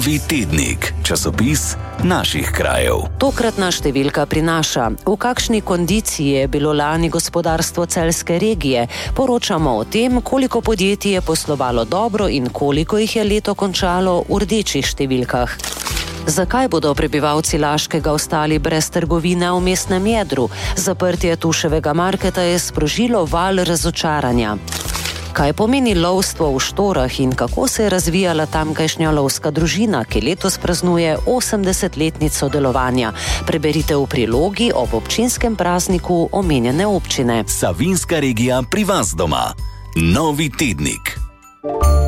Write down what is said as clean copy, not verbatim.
Novi tednik, časopis naših krajev. Tokratna številka prinaša, v kakšni kondiciji je bilo lani gospodarstvo celjske regije. Poročamo o tem, koliko podjetij je poslovalo dobro in koliko jih je leto končalo v rdečih številkah. Zakaj bodo prebivalci Laškega ostali brez trgovine v mestnem jedru? Zaprtje Tuševega marketa je sprožilo val razočaranja. Kaj pomeni lovstvo v Štorah in kako se je razvijala tamkajšnja lovska družina, ki letos praznuje 80-letnico delovanja? Preberite v prilogi ob občinskem prazniku omenjene občine. Savinjska regija pri vas doma. Novi tednik.